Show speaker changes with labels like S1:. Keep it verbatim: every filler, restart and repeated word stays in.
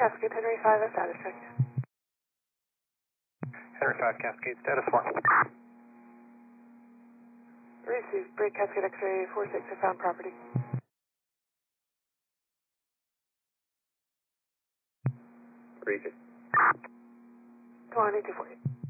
S1: Cascade, Henry five, a status check.
S2: Henry five, Cascade, status four.
S1: Received. Break Cascade X-ray four six, I found property.
S2: Region.
S1: twenty-two forty.